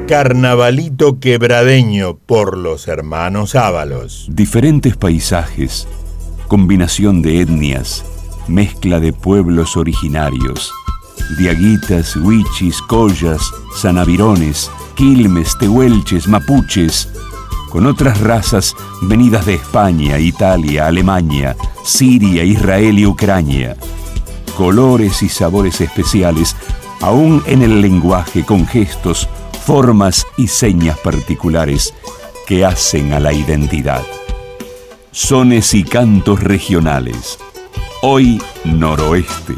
Carnavalito quebradeño por los hermanos Ábalos. Diferentes paisajes, combinación de etnias, mezcla de pueblos originarios, diaguitas, huichis, collas, sanavirones, quilmes, tehuelches, mapuches, con otras razas venidas de España, Italia, Alemania, Siria, Israel y Ucrania. Colores y sabores especiales, aún en el lenguaje, con gestos, formas y señas particulares que hacen a la identidad. Sones y cantos regionales. Hoy Noroeste.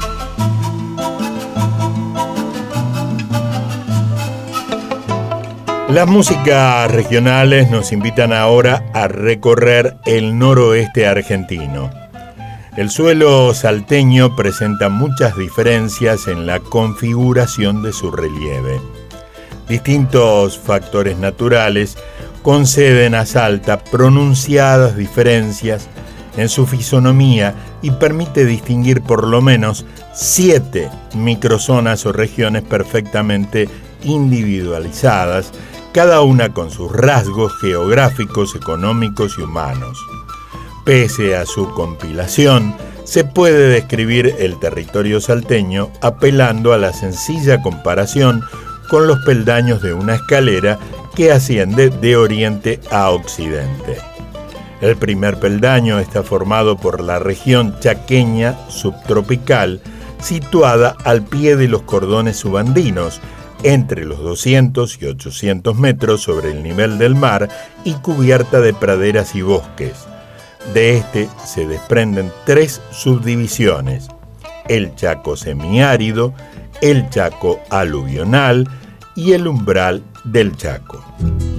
Las músicas regionales nos invitan ahora a recorrer el noroeste argentino. El suelo salteño presenta muchas diferencias en la configuración de su relieve. Distintos factores naturales conceden a Salta pronunciadas diferencias en su fisonomía y permite distinguir por lo menos 7 microzonas o regiones perfectamente individualizadas, cada una con sus rasgos geográficos, económicos y humanos. Pese a su compilación, se puede describir el territorio salteño apelando a la sencilla comparación con los peldaños de una escalera que asciende de oriente a occidente. El primer peldaño está formado por la región chaqueña subtropical, situada al pie de los cordones subandinos, entre los 200 y 800 metros sobre el nivel del mar y cubierta de praderas y bosques. De este se desprenden 3 subdivisiones: el Chaco semiárido, el Chaco aluvional y el umbral del Chaco.